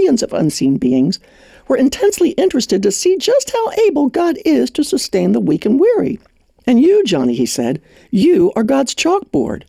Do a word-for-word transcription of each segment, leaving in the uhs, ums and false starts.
millions of unseen beings were intensely interested to see just how able God is to sustain the weak and weary. And you, Johnny, he said, you are God's chalkboard.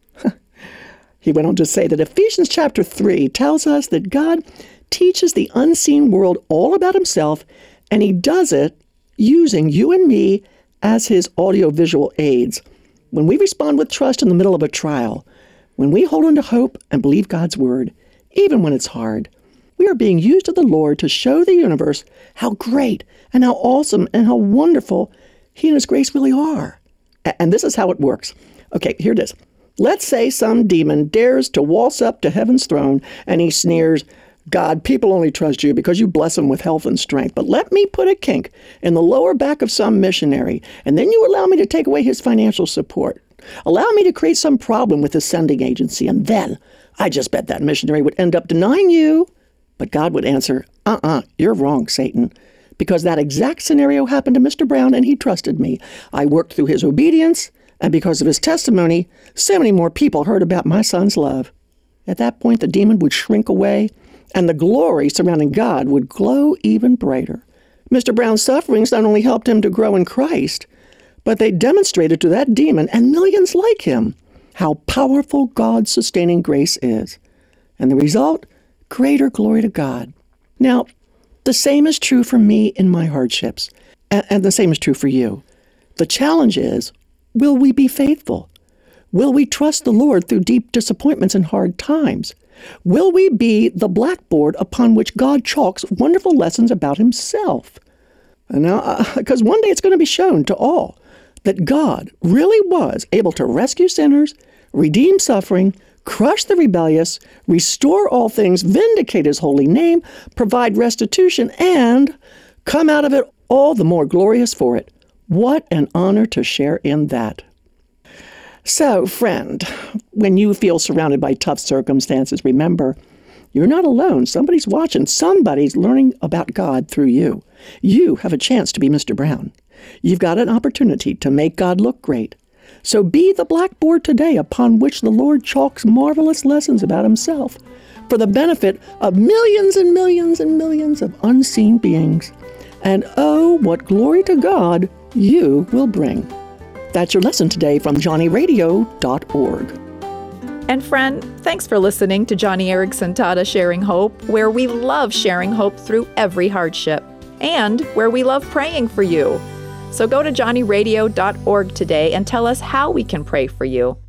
He went on to say that Ephesians chapter three tells us that God teaches the unseen world all about himself, and he does it using you and me as his audiovisual aids. When we respond with trust in the middle of a trial, when we hold on to hope and believe God's word, even when it's hard, we are being used of the Lord to show the universe how great and how awesome and how wonderful he and his grace really are. And this is how it works. Okay, here it is. Let's say some demon dares to waltz up to heaven's throne and he sneers, God, people only trust you because you bless them with health and strength. But let me put a kink in the lower back of some missionary, and then you allow me to take away his financial support. Allow me to create some problem with his sending agency, and then I just bet that missionary would end up denying you. But God would answer, uh-uh, you're wrong, Satan, because that exact scenario happened to Mister Brown, and he trusted me. I worked through his obedience, and because of his testimony, so many more people heard about my son's love. At that point, the demon would shrink away, and the glory surrounding God would glow even brighter. Mister Brown's sufferings not only helped him to grow in Christ, but they demonstrated to that demon and millions like him how powerful God's sustaining grace is. And the result? Greater glory to God. Now, the same is true for me in my hardships, and, and the same is true for you. The challenge is, will we be faithful? Will we trust the Lord through deep disappointments and hard times? Will we be the blackboard upon which God chalks wonderful lessons about himself? And now, because uh, one day it's going to be shown to all that God really was able to rescue sinners, redeem suffering, crush the rebellious, restore all things, vindicate his holy name, provide restitution, and come out of it all the more glorious for it. What an honor to share in that. So, friend, when you feel surrounded by tough circumstances, remember, you're not alone. Somebody's watching. Somebody's learning about God through you. You have a chance to be Mister Brown. You've got an opportunity to make God look great. So be the blackboard today upon which the Lord chalks marvelous lessons about himself for the benefit of millions and millions and millions of unseen beings. And oh, what glory to God you will bring. That's your lesson today from Johnny Radio dot org. And friend, thanks for listening to Joni Eareckson Tada Sharing Hope, where we love sharing hope through every hardship, and where we love praying for you. So go to Johnny Radio dot org today and tell us how we can pray for you.